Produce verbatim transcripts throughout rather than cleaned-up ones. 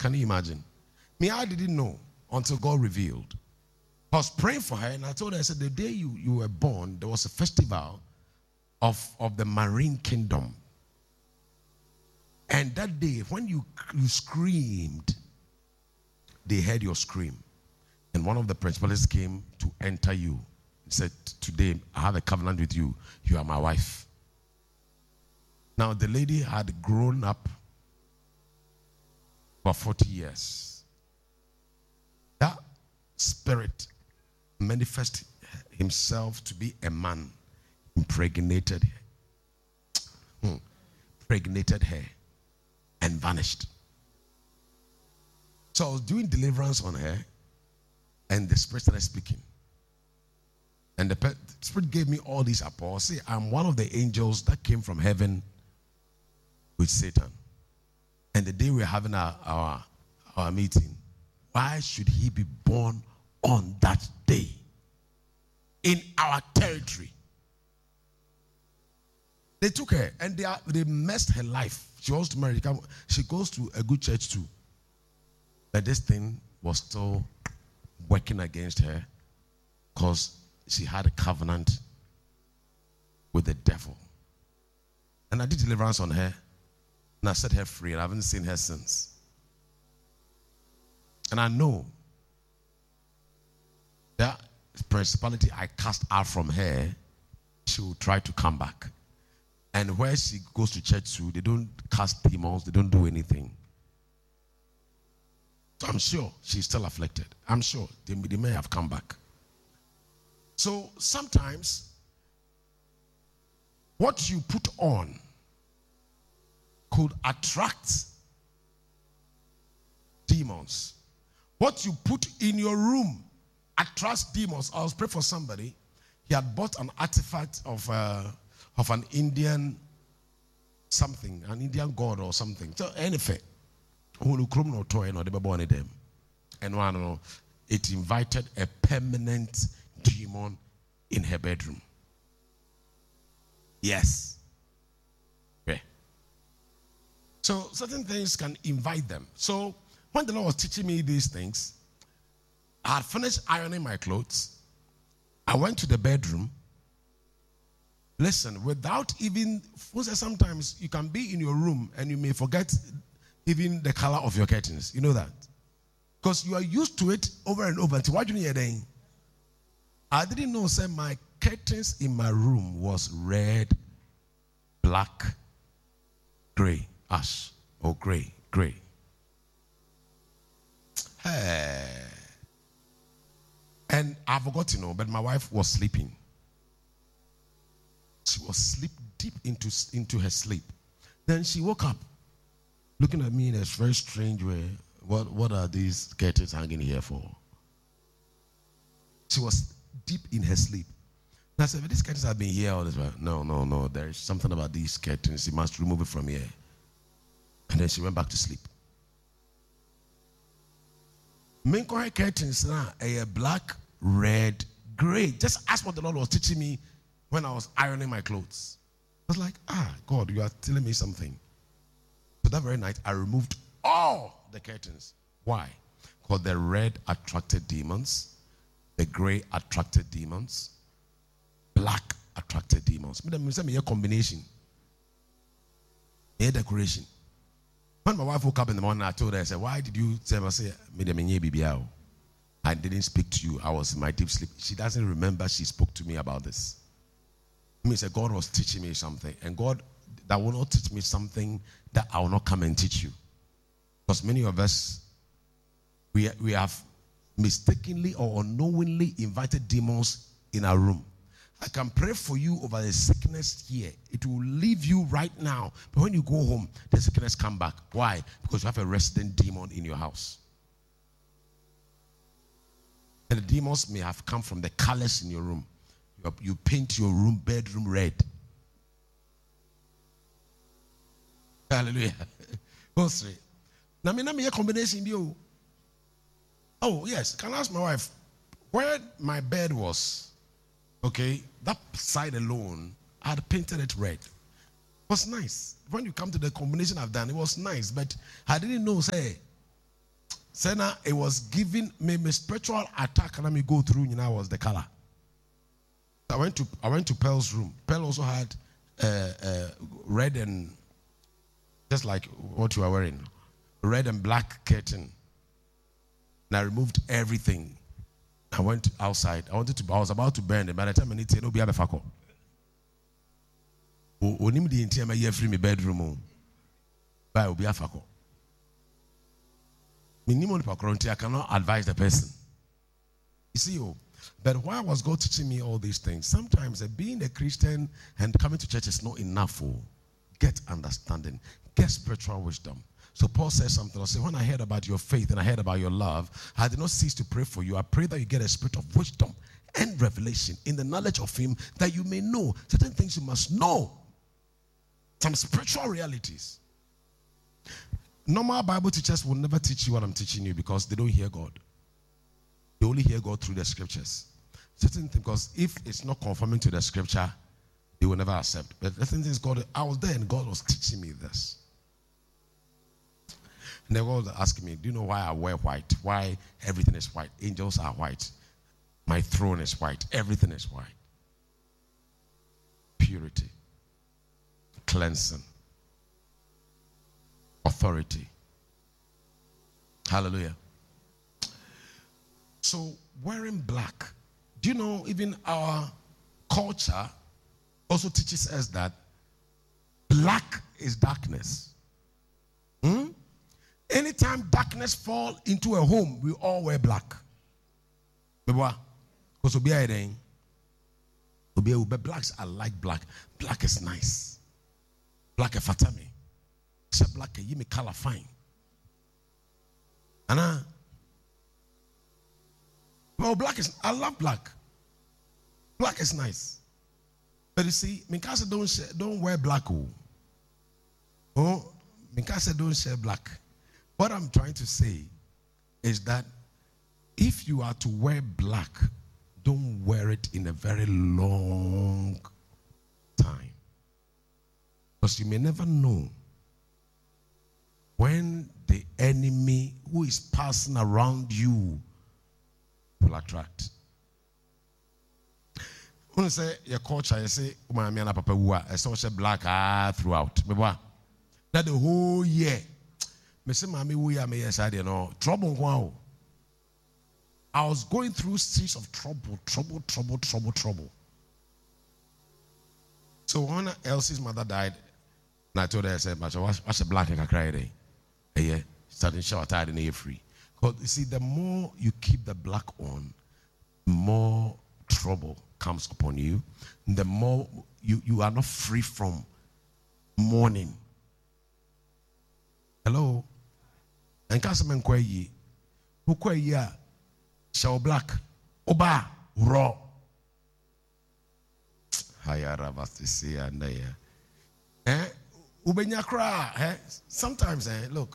Can you imagine? Me, I didn't know until God revealed. I was praying for her, and I told her, I said, the day you, you were born, there was a festival of, of the marine kingdom. And that day, when you, you screamed, they heard your scream. And one of the principalities came to enter you. He said, today, I have a covenant with you. You are my wife. Now, the lady had grown up for forty years. That spirit manifested himself to be a man, impregnated her, hmm. impregnated her, and vanished. So I was doing deliverance on her, and the spirit started speaking. And the spirit gave me all these apostles. See, I'm one of the angels that came from heaven with Satan. And the day we're having our, our, our meeting, why should he be born on that day in our territory? They took her and they, are, they messed her life. She wants to marry. She goes to a good church too. But this thing was still working against her because she had a covenant with the devil. And I did deliverance on her, and I set her free, and I haven't seen her since. And I know that principality I cast out from her, she will try to come back. And where she goes to church too, they don't cast demons, they don't do anything. So I'm sure she's still afflicted. I'm sure they, they may have come back. So sometimes what you put on could attract demons. What you put in your room attracts demons. I was praying for somebody. He had bought an artifact of uh, of an Indian something, an Indian god or something. So anything. And one, it invited a permanent demon in her bedroom. Yes. Okay. So certain things can invite them. So when the Lord was teaching me these things, I had finished ironing my clothes. I went to the bedroom. Listen, without even, sometimes you can be in your room and you may forget even the color of your curtains. You know that? Because you are used to it over and over. Until why do you hear that? I didn't know, say, my curtains in my room was red, black, gray, ash, or gray, gray. Hey. And I forgot to know, but my wife was sleeping. She was asleep deep into, into her sleep. Then she woke up, looking at me in a very strange way. What, what are these curtains hanging here for? She was deep in her sleep. And I said, but these curtains have been here all this while. No, no, no. There is something about these curtains. You must remove it from here. And then she went back to sleep. Her curtains now are black, red, gray. Just ask what the Lord was teaching me when I was ironing my clothes. I was like, ah, God, you are telling me something. So that very night, I removed all the curtains. Why? Because the red attracted demons, the gray attracted demons, black attracted demons. Me a combination. A decoration. When my wife woke up in the morning, I told her, I said, why did you say, I say, I didn't speak to you. I was in my deep sleep. She doesn't remember she spoke to me about this. I mean, God was teaching me something, and God that will not teach me something that I will not come and teach you. Because many of us, we, we have mistakenly or unknowingly invited demons in our room. I can pray for you over the sickness here. It will leave you right now. But when you go home, the sickness come back. Why? Because you have a resident demon in your house. And the demons may have come from the colors in your room. You, you paint your room, bedroom red. Hallelujah. Go straight. Now, me, me a combination you. Oh yes, can I ask my wife where my bed was? Okay, that side alone, I had painted it red. It was nice. When you come to the combination I've done, it was nice, but I didn't know, say, So now it was giving me my spiritual attack and I me go through, you know, was the color. I went to I went to Pearl's room. Pearl also had uh, uh, red and just like what you are wearing, red and black curtain. And I removed everything. I went outside. I wanted to. I was about to burn it. By the time I need to, no be a befako. Onim di inti ama ye free me bedroom. By obi afako. Minimum pakronti. I cannot advise the person. You see, oh, but why was God teaching me all these things? Sometimes uh, being a Christian and coming to church is not enough. Oh, get understanding, get spiritual wisdom. So Paul says something. I say, when I heard about your faith and I heard about your love, I did not cease to pray for you. I pray that you get a spirit of wisdom and revelation in the knowledge of Him, that you may know certain things you must know. Some spiritual realities. Normal Bible teachers will never teach you what I'm teaching you because they don't hear God. They only hear God through the scriptures. Certain things, because if it's not conforming to the scripture, they will never accept. But the thing is, God, I was there and God was teaching me this. And they were asking me, do you know why I wear white? Why everything is white? Angels are white. My throne is white. Everything is white. Purity. Cleansing. Authority. Hallelujah. So, wearing black. Do you know, even our culture also teaches us that black is darkness. Hmm? Anytime darkness fall into a home, we all wear black. Because blacks are like black. Black is nice. Black is fatami. Except black you me color fine. Anna. Well, black is I love black. Black is nice. But you see, Mikasa don't share, don't wear black. Oh, oh Mikasa don't share black. What I'm trying to say is that if you are to wear black, don't wear it in a very long time. Because you may never know when the enemy who is passing around you will attract. When you say your culture, you say, I saw black ah, throughout. That the whole year. Me say mami we are me yes I know trouble wow. I was going through seas of trouble, trouble, trouble, trouble, trouble. So when Elsie's mother died, and I told her, I said, "But what's a black and cry day? Yeah, starting shower tired and air free." Because you see, the more you keep the black on, the more trouble comes upon you. The more you you are not free from mourning. Hello. And Casaman Quay, who quay shall black, oba, raw. Hayara Vastisi and there. Eh? Ubenya cry, eh? Sometimes, eh? Look.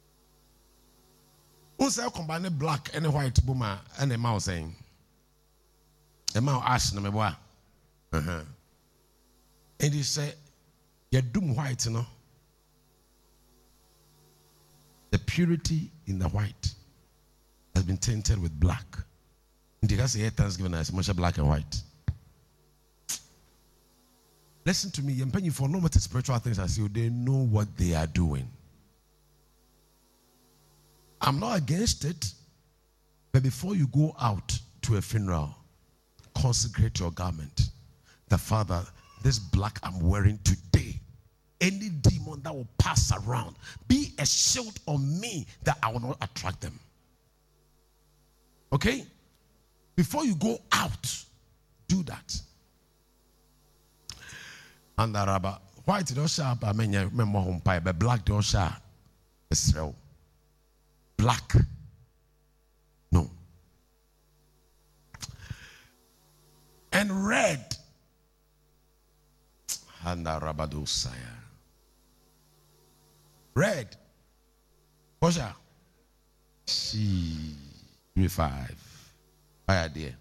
Unsa combine black and white boomer and a mouse saying, a mouse ash no me boy. Uh huh. And he said, you're doom white, you know. The purity in the white has been tainted with black. And you can say Thanksgiving as much black and white. Listen to me, I'm paying for no matter spiritual things as you, they know what they are doing. I'm not against it, but before you go out to a funeral, consecrate your garment. The Father, this black I'm wearing today, any demon that will pass around, be a shield on me that I will not attract them. Okay? Before you go out, do that. And the rubber, white don't sharp, I mean, remember home pie, but black don't sharp. It's real. Black. No. And red. And the rubber do sire. Red. Posha. She. Three five. My idea.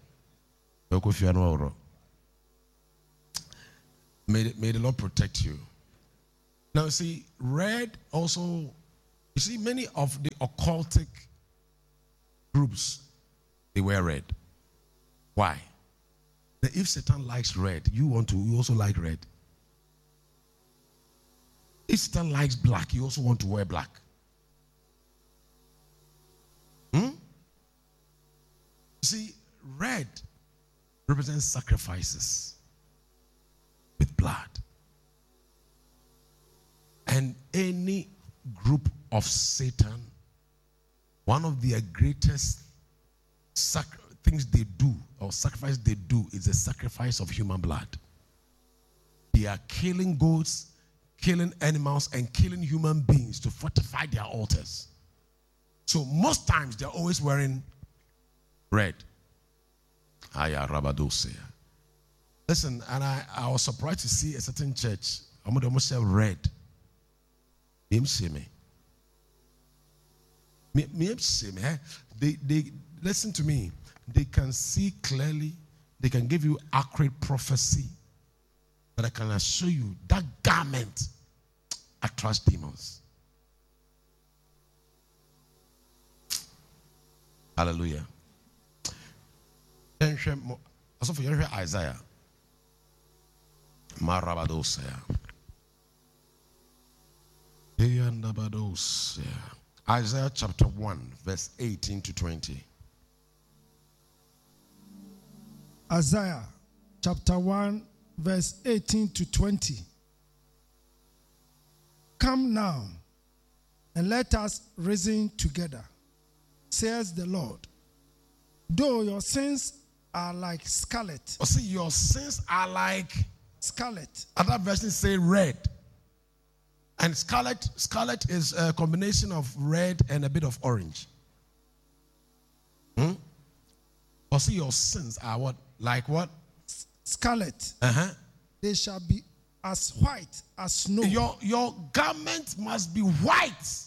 May, may the Lord protect you. Now, see, red also, you see, many of the occultic groups, they wear red. Why? Now, if Satan likes red, you want to, you also like red. If Satan likes black, you also want to wear black. Hmm? See, red represents sacrifices with blood. And any group of Satan, one of their greatest sac- things they do, or sacrifice they do, is the sacrifice of human blood. They are killing goats, killing animals, and killing human beings to fortify their altars. So most times they're always wearing red. Aya Rabadosea. Listen, and I, I was surprised to see a certain church, I'm going to almost say red. Me see me. Me me see me. They they listen to me. They can see clearly. They can give you accurate prophecy. But I can assure you that garment attracts demons. Hallelujah. Also for you, Isaiah. Marabadosea. Isaiah chapter one, verse eighteen to twenty. Isaiah chapter one, verse eighteen to twenty. Come now, and let us reason together, says the Lord. Though your sins are like scarlet. Oh, see, your sins are like scarlet. Other versions say red. And scarlet, scarlet is a combination of red and a bit of orange. Hmm? Or see, your sins are what? Like what? Scarlet. Uh-huh. They shall be as white as snow. Your, your garment must be white.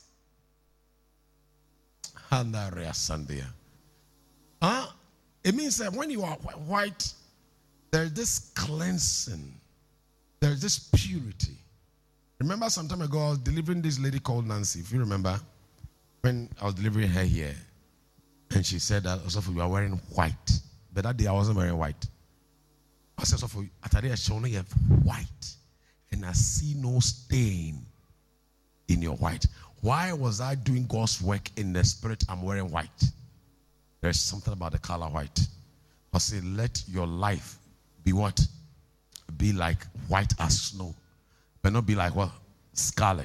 Huh? It means that when you are white, there's this cleansing. There's this purity. Remember some time ago, I was delivering this lady called Nancy, if you remember, when I was delivering her here. And she said that, Osofo, you are wearing white. But that day I wasn't wearing white. I said, Osofo, Atari has shown you have white. And I see no stain in your white. Why was I doing God's work in the spirit? I'm wearing white. There's something about the color white. I say, let your life be what? Be like white as snow. But not be like what? Scarlet.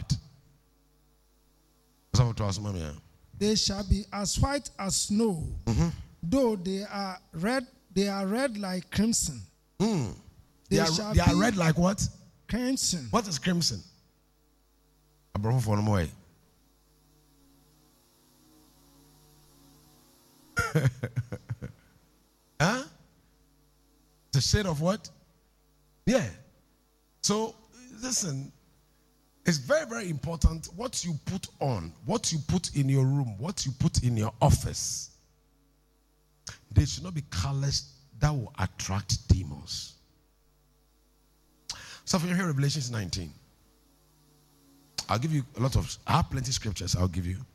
They shall be as white as snow, mm-hmm. though they are red. They are red like crimson. Mm. They, they, are, they are red like what? Crimson. What is crimson? I brought for them away. Huh? The shade of what? Yeah. So listen, it's very, very important what you put on, what you put in your room, what you put in your office. They should not be colors that will attract demons. So if you hear Revelations nineteen, I'll give you a lot of, I have plenty of scriptures I'll give you.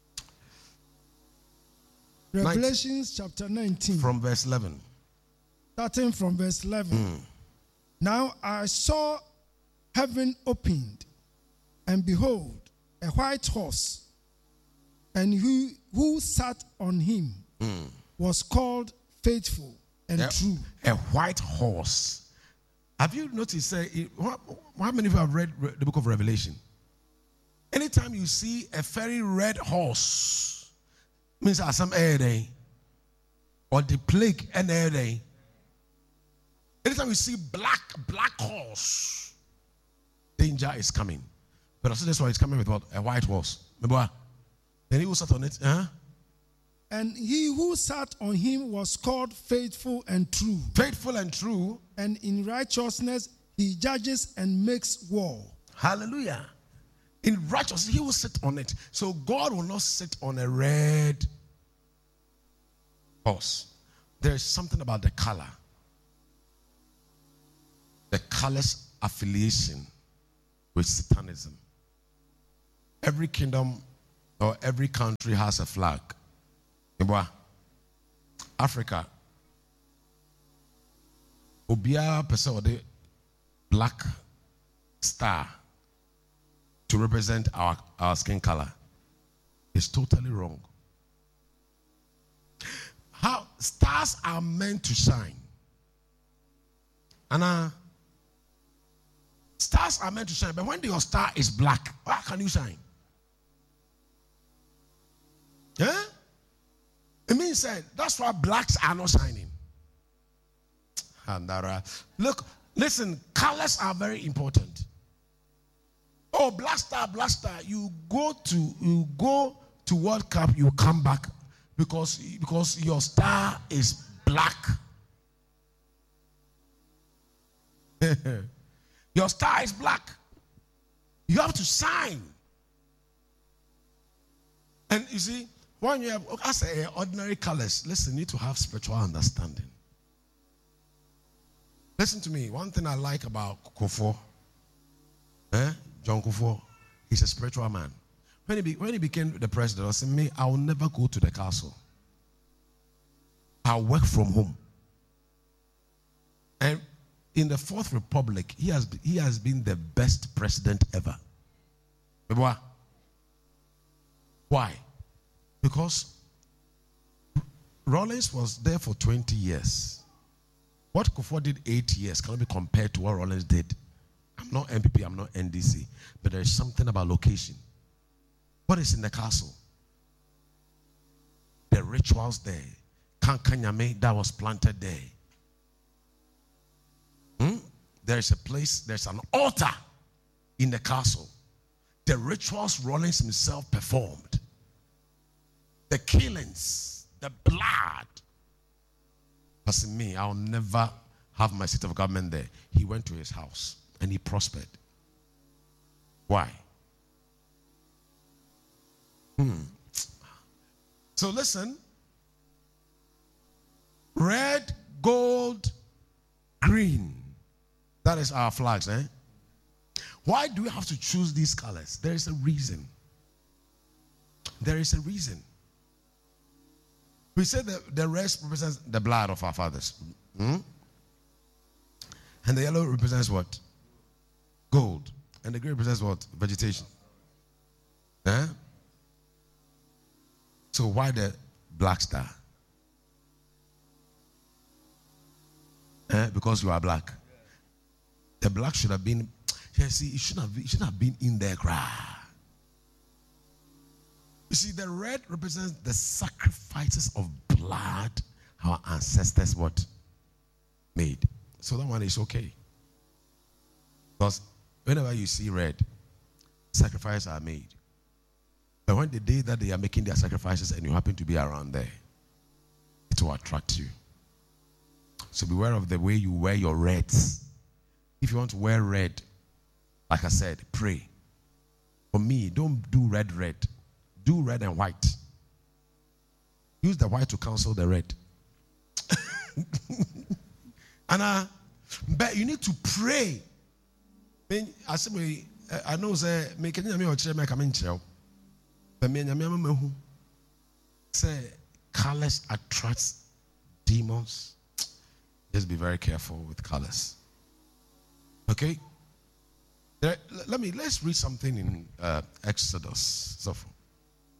Revelations chapter nineteen. From verse eleven. Starting from verse eleven. Mm. Now I saw heaven opened, and behold, a white horse, and who, who sat on him mm. was called Faithful and a, True. A white horse. Have you noticed, uh, how many of you have read the book of Revelation? Anytime you see a very red horse, means there's some air day, or the plague and air day. Anytime you see black, black horse, danger is coming. But also that's why it's coming with what? A white horse. Remember? And he who sat on it, huh? And he who sat on him was called Faithful and True. Faithful and true. And in righteousness he judges and makes war. Hallelujah. In righteousness he will sit on it. So God will not sit on a red horse. There's something about the color. The color's affiliation with Satanism. Every kingdom or every country has a flag. Africa. Obia person the black star to represent our, our skin color is totally wrong. How stars are meant to shine. And uh, stars are meant to shine, but when your star is black, how can you shine? Yeah? It means that that's why blacks are not shining. And uh, look, listen, colors are very important. Oh, black star, black star, you go to you go to World Cup, you come back because because your star is black. Your star is black. You have to shine. And you see, when you have, as a ordinary colors, listen, you need to have spiritual understanding. Listen to me. One thing I like about Kufuor, eh? John Kufuor, he's a spiritual man. When he, be, when he became the president, I said, me, I will never go to the castle. I'll work from home. And in the Fourth Republic, he has, he has been the best president ever. Why? Because Rawlings was there for twenty years. What Kufuor did eight years cannot be compared to what Rawlings did. I'm not M P P, I'm not N D C, but there is something about location. What is in the castle? The rituals there. Kankanyame that was planted there. Hmm? There is a place, there's an altar in the castle. The rituals Rawlings himself performed. The killings, the blood. As in me, I'll never have my seat of government there. He went to his house and he prospered. Why? Hmm. So listen. Red, gold, green. That is our flags, eh? Why do we have to choose these colors? There is a reason. There is a reason. We say that the red represents the blood of our fathers. Hmm? And the yellow represents what? Gold. And the green represents what? Vegetation. Eh? So why the black star? Eh? Because you are black. The black should have been, yeah, see, it shouldn't have been, it shouldn't have been in there. You see, the red represents the sacrifices of blood our ancestors what? Made. So that one is okay. Because whenever you see red, sacrifices are made. But when the day that they are making their sacrifices and you happen to be around there, it will attract you. So beware of the way you wear your reds. If you want to wear red, like I said, pray. For me, don't do red, red. Do red and white. Use the white to cancel the red. And uh, but you need to pray. I say, I know say, me can you me or me come in chill. But me and me say colors attracts demons. Just be very careful with colors. Okay? There, let me let's read something in uh, Exodus. So